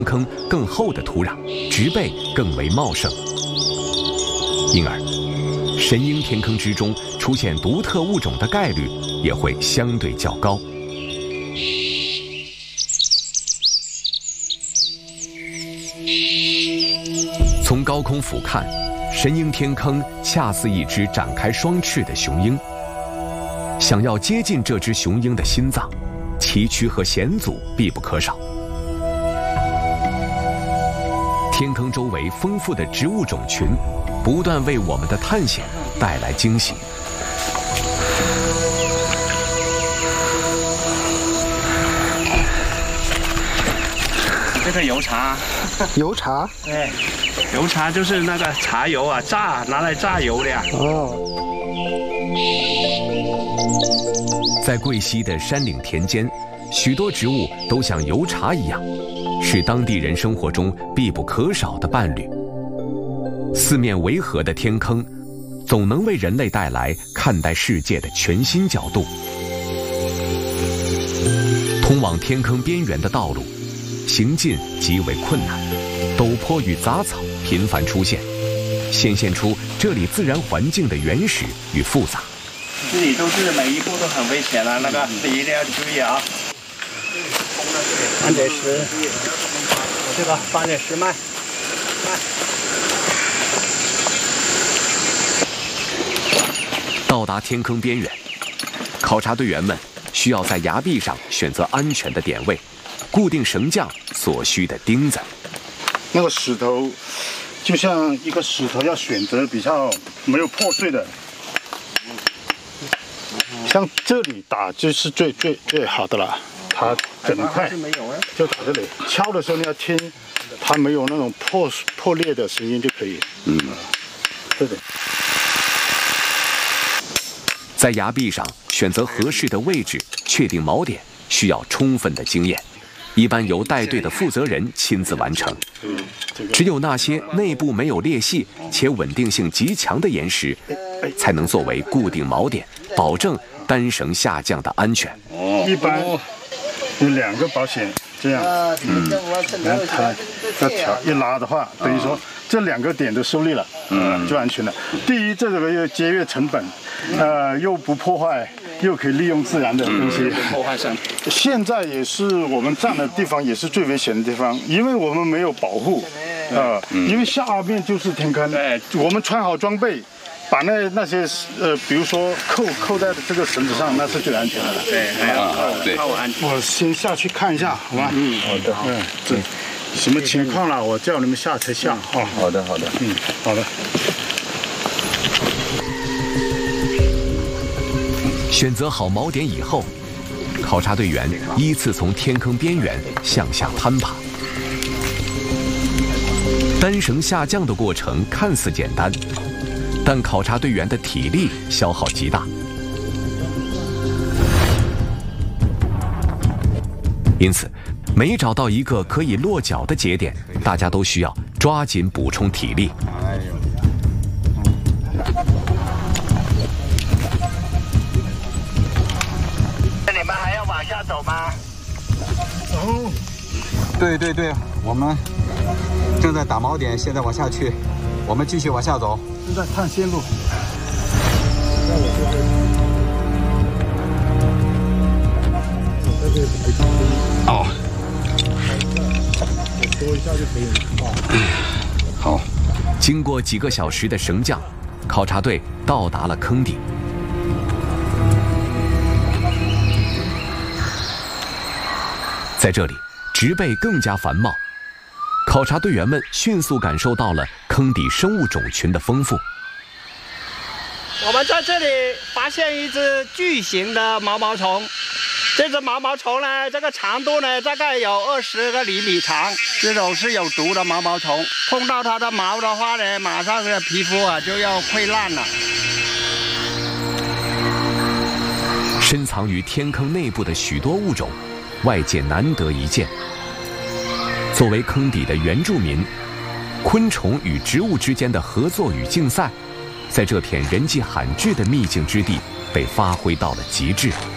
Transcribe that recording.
坑更厚的土壤，植被更为茂盛，因而神鹰天坑之中出现独特物种的概率也会相对较高。从高空俯瞰，神鹰天坑恰似一只展开双翅的雄鹰。想要接近这只雄鹰的心脏，崎岖和险阻必不可少。天坑周围丰富的植物种群，不断为我们的探险带来惊喜。 这个油茶， 油茶， 对，油茶就是那个茶油啊，拿来榨油的呀。 哦。 在贵溪的山岭田间，许多植物都像油茶一样，是当地人生活中必不可少的伴侣。四面围合的天坑，总能为人类带来看待世界的全新角度。通往天坑边缘的道路，行进极为困难，陡坡与杂草频繁出现，显现出这里自然环境的原始与复杂。 这里都是每一步都很危险啊，那个你一定要注意啊。放点石，这个放点石麦。 到达天坑边缘，考察队员们需要在崖壁上选择安全的点位，固定绳匠所需的钉子。 那个石头就像一个石头，要选择比较没有破碎的。像这里打就是最好的了，它整块就打这里，敲的时候你要听它没有那种破裂的声音就可以。对的。 在崖壁上选择合适的位置，确定锚点，需要充分的经验，一般由带队的负责人亲自完成。只有那些内部没有裂隙且稳定性极强的岩石，才能作为固定锚点，保证单绳下降的安全。 一般有2个保险这样，然后它要调一拉的话，等于说这2个点都受力了，就安全了。第一，这个又节约成本，又不破坏，又可以利用自然的东西。 破坏上， 现在也是我们站的地方，也是最危险的地方，因为我们没有保护，因为下面就是天坑，我们穿好装备。把那些比如说扣在这个绳子上，那是最安全的了。 对，靠我安全。 我先下去看一下，好吧？好的。这什么情况了？我叫你们下车下。 好的。 好的。 选择好锚点以后，考察队员依次从天坑边缘向下攀爬。单绳下降的过程看似简单，但考察队员的体力消耗极大，因此每找到一个可以落脚的节点，大家都需要抓紧补充体力。 你们还要往下走吗？ 对，我们正在打锚点，现在往下去，我们继续往下走。 正在探线路。 好。 说一下就可以了。 好。 经过几个小时的绳降，考察队到达了坑底。在这里，植被更加繁茂，考察队员们迅速感受到了坑底生物种群的丰富。 我们在这里发现一只巨型的毛毛虫，这只毛毛虫呢，这个长度呢大概有20个厘米长，这种是有毒的毛毛虫，碰到它的毛的话呢，马上的皮肤就要溃烂了。 深藏于天坑内部的许多物种，外界难得一见。作为坑底的原住民，昆虫与植物之间的合作与竞赛，在这片人迹罕至的秘境之地被发挥到了极致。